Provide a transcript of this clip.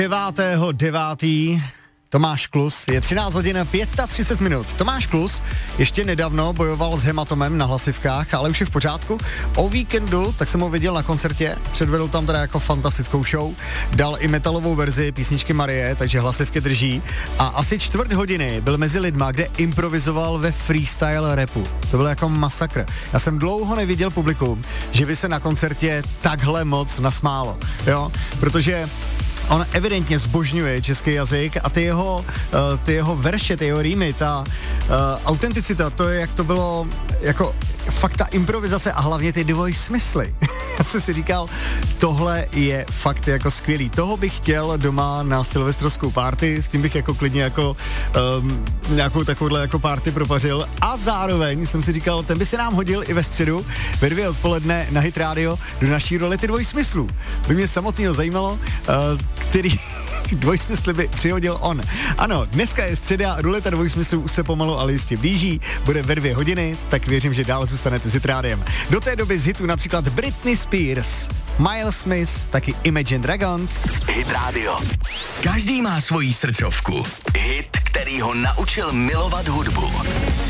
9.9. Tomáš Klus, je 13 hodin 35 minut. Tomáš Klus ještě nedávno bojoval s hematomem na hlasivkách, ale už je v pořádku. O víkendu, tak jsem ho viděl na koncertě, předvedl tam teda jako fantastickou show, dal i metalovou verzi písničky Marie, takže hlasivky drží. A asi čtvrt hodiny byl mezi lidma, kde improvizoval ve freestyle rapu. To byl jako masakr. Já jsem dlouho neviděl publikum, že by se na koncertě takhle moc nasmálo, jo, protože on evidentně zbožňuje český jazyk a ty jeho verše, ty jeho rýmy, ta autenticita, to je, jak to bylo, jako fakt ta improvizace a hlavně ty dvojsmysly. Já jsem si říkal, tohle je fakt jako skvělý. Toho bych chtěl doma na silvestrovskou party, s tím bych jako klidně jako nějakou takovouhle jako party propařil a zároveň jsem si říkal, ten by se nám hodil i ve středu ve 2 odpoledne na Hit Radio do naší rolety dvojsmyslů. By mě samotného zajímalo, který dvojsmysly by přihodil on. Ano, dneska je středa, ruleta dvojsmyslů už se pomalu, ale jistě blíží, bude ve 2 hodiny, tak věřím, že dál zůstanete s Hit Rádiem. Do té doby z hitu například Britney Spears, Miles Smith, taky Imagine Dragons. Hit Radio. Každý má svoji srdcovku. Hit, který ho naučil milovat hudbu.